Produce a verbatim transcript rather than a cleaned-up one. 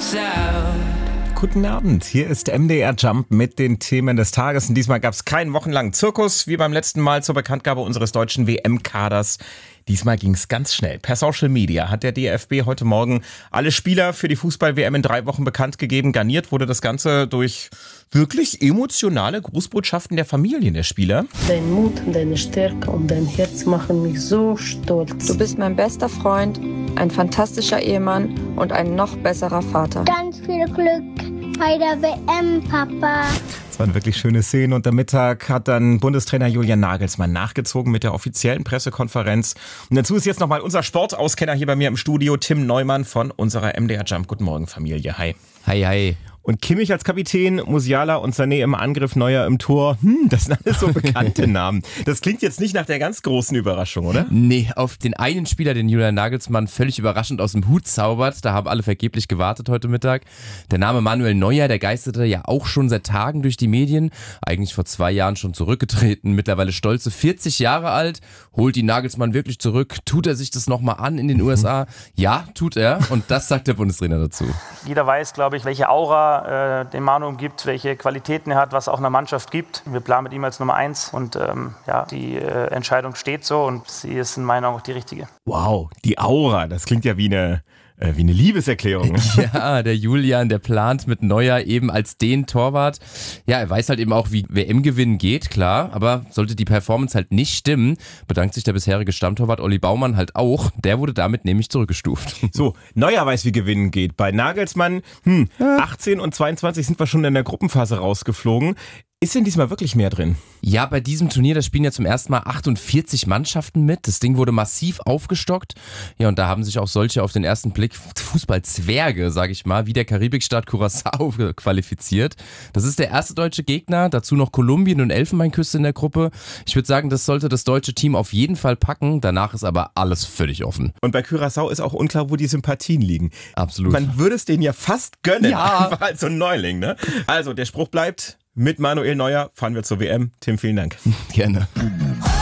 Guten Abend, hier ist M D R Jump mit den Themen des Tages. Und diesmal gab es keinen wochenlangen Zirkus, wie beim letzten Mal zur Bekanntgabe unseres deutschen W M-Kaders. Diesmal ging es ganz schnell. Per Social Media hat der D F B heute Morgen alle Spieler für die Fußball-W M in drei Wochen bekannt gegeben. Garniert wurde das Ganze durch wirklich emotionale Grußbotschaften der Familien der Spieler. Dein Mut, deine Stärke und dein Herz machen mich so stolz. Du bist mein bester Freund, ein fantastischer Ehemann und ein noch besserer Vater. Ganz viel Glück bei der W M, Papa. Es waren wirklich schöne Szenen und am Mittag hat dann Bundestrainer Julian Nagelsmann nachgezogen mit der offiziellen Pressekonferenz. Und dazu ist jetzt nochmal unser Sportauskenner hier bei mir im Studio, Tim Neumann von unserer M D R Jump. Guten Morgen, Familie. Hi. Hi, hi. Und Kimmich als Kapitän, Musiala und Sané im Angriff, Neuer im Tor. Hm, das sind alles so bekannte Namen. Das klingt jetzt nicht nach der ganz großen Überraschung, oder? Nee, auf den einen Spieler, den Julian Nagelsmann völlig überraschend aus dem Hut zaubert. Da haben alle vergeblich gewartet heute Mittag. Der Name Manuel Neuer, der geisterte ja auch schon seit Tagen durch die Medien. Eigentlich vor zwei Jahren schon zurückgetreten. Mittlerweile stolze vierzig Jahre alt. Holt ihn Nagelsmann wirklich zurück? Tut er sich das nochmal an in den U S A? Ja, tut er. Und das sagt der Bundestrainer dazu. Jeder weiß, glaube ich, welche Aura äh, den Manu umgibt, welche Qualitäten er hat, was auch einer Mannschaft gibt. Wir planen mit ihm als Nummer eins und ähm, ja, die äh, Entscheidung steht so und sie ist in meinen Augen auch die richtige. Wow, die Aura, das klingt ja wie eine... Wie eine Liebeserklärung. Ja, der Julian, der plant mit Neuer eben als den Torwart. Ja, er weiß halt eben auch, wie W M-Gewinnen geht, klar. Aber sollte die Performance halt nicht stimmen, bedankt sich der bisherige Stammtorwart Olli Baumann halt auch. Der wurde damit nämlich zurückgestuft. So, Neuer weiß, wie Gewinnen geht. Bei Nagelsmann, hm, achtzehn und zweiundzwanzig sind wir schon in der Gruppenphase rausgeflogen. Ist denn diesmal wirklich mehr drin? Ja, bei diesem Turnier, da spielen ja zum ersten Mal achtundvierzig Mannschaften mit. Das Ding wurde massiv aufgestockt. Ja, und da haben sich auch solche auf den ersten Blick Fußballzwerge, sag ich mal, wie der Karibikstaat Curaçao qualifiziert. Das ist der erste deutsche Gegner, dazu noch Kolumbien und Elfenbeinküste in der Gruppe. Ich würde sagen, das sollte das deutsche Team auf jeden Fall packen. Danach ist aber alles völlig offen. Und bei Curaçao ist auch unklar, wo die Sympathien liegen. Absolut. Man würde es denen ja fast gönnen, ja. Einfach als so ein Neuling, ne? Also, der Spruch bleibt... Mit Manuel Neuer fahren wir zur W M. Tim, vielen Dank. Gerne.